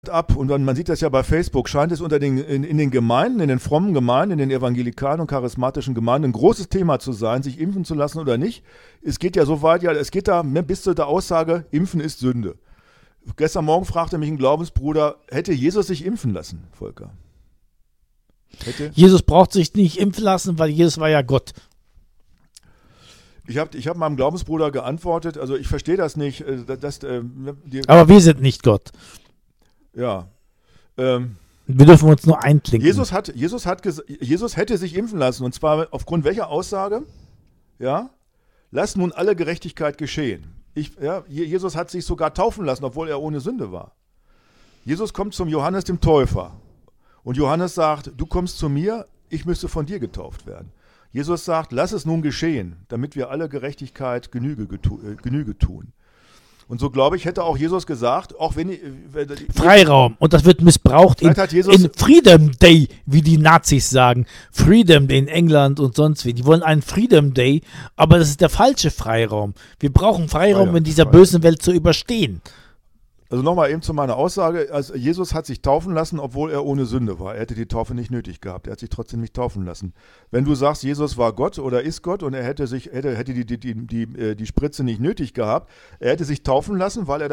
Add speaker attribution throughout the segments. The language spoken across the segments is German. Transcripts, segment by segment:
Speaker 1: ab und man sieht das ja bei Facebook, scheint es in den Gemeinden, in den frommen Gemeinden, in den evangelikalen und charismatischen Gemeinden ein großes Thema zu sein, sich impfen zu lassen oder nicht. Es geht ja so weit, es geht da bis zu der Aussage, Impfen ist Sünde. Gestern Morgen fragte mich ein Glaubensbruder, hätte Jesus sich impfen lassen, Volker?
Speaker 2: Jesus braucht sich nicht impfen lassen, weil Jesus war ja Gott.
Speaker 1: Ich hab meinem Glaubensbruder geantwortet, also ich verstehe das nicht.
Speaker 2: Aber wir sind nicht Gott.
Speaker 1: Ja.
Speaker 2: Wir dürfen uns nur einklinken.
Speaker 1: Jesus hätte sich impfen lassen, und zwar aufgrund welcher Aussage? Ja, lass nun alle Gerechtigkeit geschehen. Jesus hat sich sogar taufen lassen, obwohl er ohne Sünde war. Jesus kommt zum Johannes dem Täufer und Johannes sagt, du kommst zu mir, ich müsste von dir getauft werden. Jesus sagt, lass es nun geschehen, damit wir alle Gerechtigkeit Genüge tun. Und so, glaube ich, hätte auch Jesus gesagt, auch wenn
Speaker 2: Freiraum. Und das wird missbraucht in Freedom Day, wie die Nazis sagen. Freedom Day in England und sonst wie. Die wollen einen Freedom Day, aber das ist der falsche Freiraum. Wir brauchen Freiraum in dieser bösen Welt zu überstehen.
Speaker 1: Also nochmal eben zu meiner Aussage, also Jesus hat sich taufen lassen, obwohl er ohne Sünde war. Er hätte die Taufe nicht nötig gehabt, er hat sich trotzdem nicht taufen lassen. Wenn du sagst, Jesus war Gott oder ist Gott und er hätte die Spritze nicht nötig gehabt, er hätte sich taufen lassen, er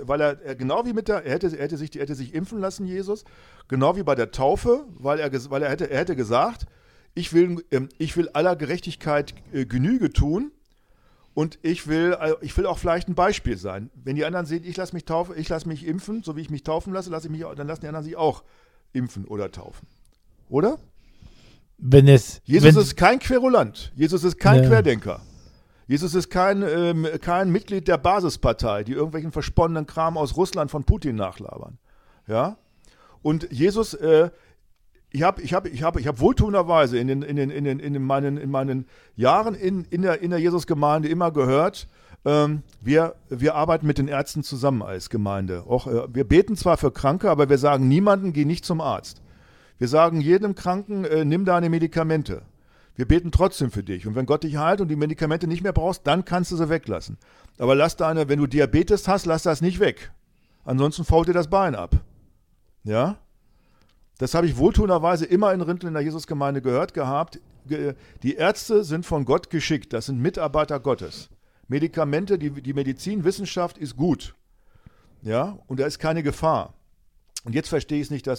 Speaker 1: hätte sich impfen lassen, Jesus, genau wie bei der Taufe, weil er hätte gesagt, ich will aller Gerechtigkeit Genüge tun. Und ich will auch vielleicht ein Beispiel sein. Wenn die anderen sehen, ich lasse mich impfen, so wie ich mich taufen lasse, dann lassen die anderen sich auch impfen oder taufen. Oder? Jesus ist kein Querulant. Jesus ist kein Querdenker. Jesus ist kein Mitglied der Basispartei, die irgendwelchen versponnenen Kram aus Russland von Putin nachlabern. Ja? Und Jesus, ich hab wohltuenderweise in meinen Jahren in der Jesusgemeinde immer gehört, wir arbeiten mit den Ärzten zusammen als Gemeinde. Auch, wir beten zwar für Kranke, aber wir sagen niemandem, geh nicht zum Arzt. Wir sagen jedem Kranken, nimm deine Medikamente. Wir beten trotzdem für dich. Und wenn Gott dich heilt und die Medikamente nicht mehr brauchst, dann kannst du sie weglassen. Aber wenn du Diabetes hast, lass das nicht weg. Ansonsten fault dir das Bein ab. Ja? Das habe ich wohltuenderweise immer in Rinteln in der Jesusgemeinde gehört gehabt. Die Ärzte sind von Gott geschickt, das sind Mitarbeiter Gottes. Medikamente, die Medizin, Wissenschaft ist gut. Ja, und da ist keine Gefahr. Und jetzt verstehe ich es nicht, dass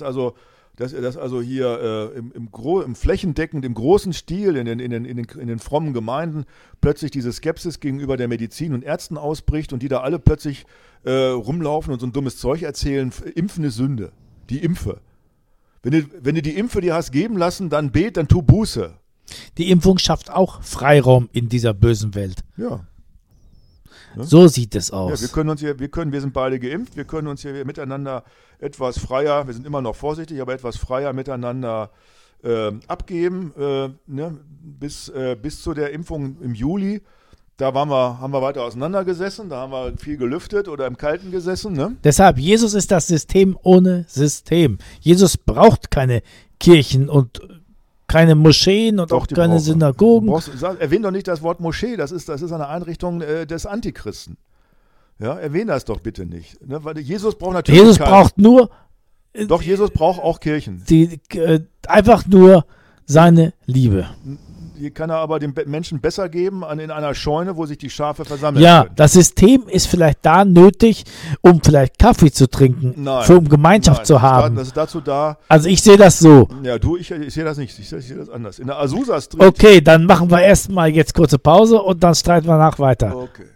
Speaker 1: hier im flächendeckend, im großen Stil in den frommen Gemeinden plötzlich diese Skepsis gegenüber der Medizin und Ärzten ausbricht und die da alle plötzlich rumlaufen und so ein dummes Zeug erzählen, Impfen ist Sünde. Die Impfe. Wenn du die Impfe dir hast geben lassen, dann dann tu Buße.
Speaker 2: Die Impfung schafft auch Freiraum in dieser bösen Welt.
Speaker 1: Ja.
Speaker 2: So sieht es aus.
Speaker 1: Ja, wir sind beide geimpft, wir können uns hier miteinander etwas freier, wir sind immer noch vorsichtig, aber etwas freier miteinander abgeben, bis zu der Impfung im Juli. Da haben wir weiter auseinandergesessen, da haben wir viel gelüftet oder im Kalten gesessen. Ne?
Speaker 2: Deshalb, Jesus ist das System ohne System. Jesus braucht keine Kirchen und keine Moscheen und auch keine Synagogen.
Speaker 1: Erwähne doch nicht das Wort Moschee, das ist eine Einrichtung des Antichristen. Ja, erwähne das doch bitte nicht. Ne? Weil Jesus braucht natürlich
Speaker 2: Jesus braucht nur...
Speaker 1: Doch, Jesus braucht auch Kirchen.
Speaker 2: Einfach nur seine Liebe.
Speaker 1: Die kann er aber den Menschen besser geben in einer Scheune, wo sich die Schafe versammeln können.
Speaker 2: Das System ist vielleicht da nötig, um vielleicht Kaffee zu trinken, um Gemeinschaft zu haben.
Speaker 1: Das ist dazu da.
Speaker 2: Also ich sehe das so.
Speaker 1: Ja, ich sehe das nicht. Ich sehe das anders. In der Azusa Street.
Speaker 2: Okay, dann machen wir erstmal jetzt kurze Pause und dann streiten wir nach weiter.
Speaker 1: Okay.